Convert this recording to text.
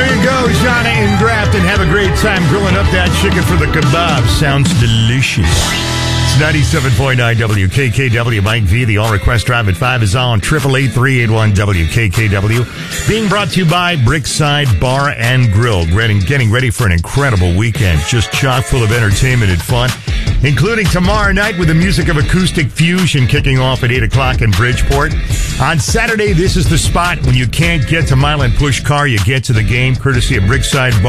There you go, Jana and Grafton. Have a great time grilling up that chicken for the kebab. Sounds delicious. It's 97.9 WKKW. Mike V, the All Request Drive at 5 is on 888-381 WKKW. Being brought to you by Brickside Bar and Grill. Getting ready for an incredible weekend. Just chock full of entertainment and fun, including tomorrow night with the music of Acoustic Fusion kicking off at 8 o'clock in Bridgeport. On Saturday, this is the spot when you can't get to Milan Push Car. You get to the game courtesy of Brickside Bar